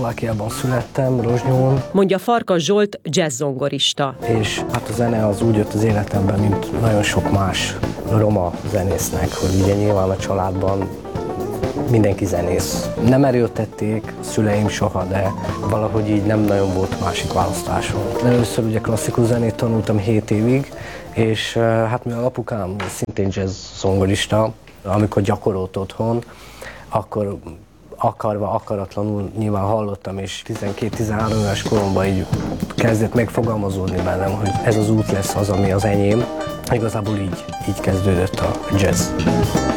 Csehszlovákiában születtem, Rozsnyón. Mondja Farkas Zsolt, jazz-zongorista. És hát a zene az úgy jött az életemben, mint nagyon sok más roma zenésznek, hogy ugye nyilván a családban mindenki zenész. Nem erőltették szüleim soha, de valahogy így nem nagyon volt másik választásom. Először ugye klasszikus zenét tanultam 7 évig, és hát mivel apukám szintén jazz zongorista, amikor gyakorolt otthon, akkor akarva, akaratlanul nyilván hallottam, és 12-13 éves koromban így kezdett megfogalmazódni bennem, hogy ez az út lesz az, ami az enyém. Igazából így kezdődött a jazz.